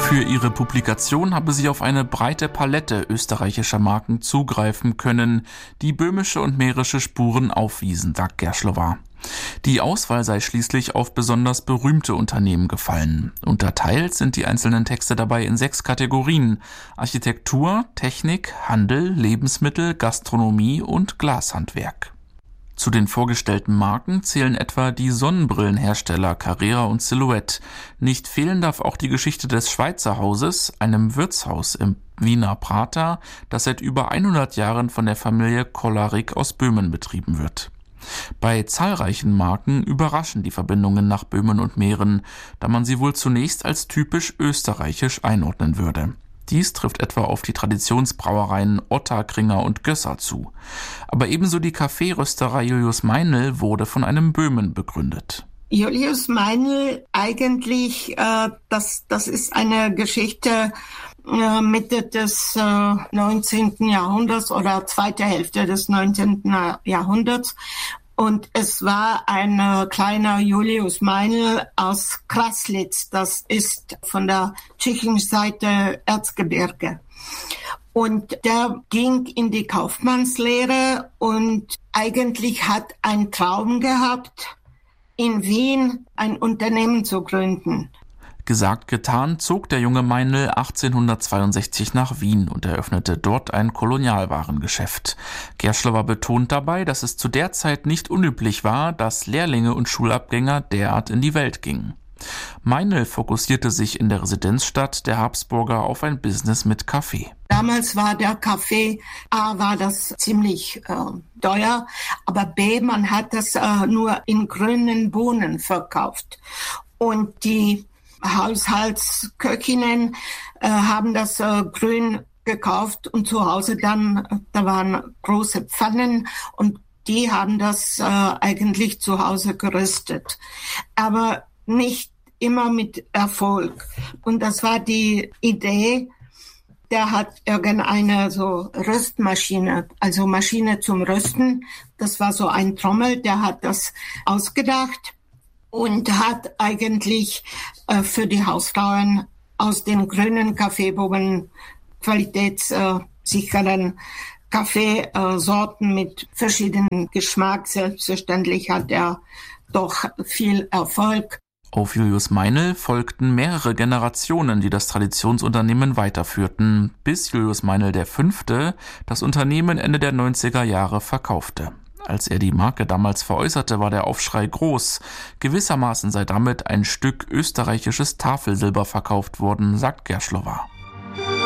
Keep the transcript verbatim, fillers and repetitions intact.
Für ihre Publikation habe sie auf eine breite Palette österreichischer Marken zugreifen können, die böhmische und mährische Spuren aufwiesen, sagt Gerschlowa. Die Auswahl sei schließlich auf besonders berühmte Unternehmen gefallen. Unterteilt sind die einzelnen Texte dabei in sechs Kategorien: Architektur, Technik, Handel, Lebensmittel, Gastronomie und Glashandwerk. Zu den vorgestellten Marken zählen etwa die Sonnenbrillenhersteller Carrera und Silhouette. Nicht fehlen darf auch die Geschichte des Schweizer Hauses, einem Wirtshaus im Wiener Prater, das seit über hundert Jahren von der Familie Kollarik aus Böhmen betrieben wird. Bei zahlreichen Marken überraschen die Verbindungen nach Böhmen und Mähren, da man sie wohl zunächst als typisch österreichisch einordnen würde. Dies trifft etwa auf die Traditionsbrauereien Ottakringer und Gösser zu. Aber ebenso die Kaffeerösterei Julius Meinl wurde von einem Böhmen begründet. Julius Meinl, eigentlich, äh, das, das ist eine Geschichte äh, Mitte des äh, neunzehnten Jahrhunderts oder zweite Hälfte des neunzehnten Jahrhunderts. Und es war ein äh, kleiner Julius Meinl aus Kraslitz. Das ist von der tschechischen Seite Erzgebirge. Und der ging in die Kaufmannslehre und eigentlich hat einen Traum gehabt, in Wien ein Unternehmen zu gründen. Gesagt, getan, zog der junge Meinl achtzehnhundertzweiundsechzig nach Wien und eröffnete dort ein Kolonialwarengeschäft. Gerschlowa betont dabei, dass es zu der Zeit nicht unüblich war, dass Lehrlinge und Schulabgänger derart in die Welt gingen. Meinl fokussierte sich in der Residenzstadt der Habsburger auf ein Business mit Kaffee. Damals war der Kaffee, A, war das ziemlich äh, teuer, aber B, man hat das äh, nur in grünen Bohnen verkauft. Und die Haushaltsköchinnen äh, haben das äh, grün gekauft und zu Hause dann, da waren große Pfannen und die haben das äh, eigentlich zu Hause geröstet. Aber nicht immer mit Erfolg. Und das war die Idee, der hat irgendeine so Röstmaschine, also Maschine zum Rösten. Das war so ein Trommel, der hat das ausgedacht und hat eigentlich äh, für die Hausfrauen aus den grünen Kaffeebohnen qualitätssicheren Kaffeesorten mit verschiedenen Geschmack. Selbstverständlich hat er doch viel Erfolg. Auf Julius Meinl folgten mehrere Generationen, die das Traditionsunternehmen weiterführten, bis Julius Meinl der Fünfte das Unternehmen Ende der neunziger Jahre verkaufte. Als er die Marke damals veräußerte, war der Aufschrei groß. Gewissermaßen sei damit ein Stück österreichisches Tafelsilber verkauft worden, sagt Gerschlowa.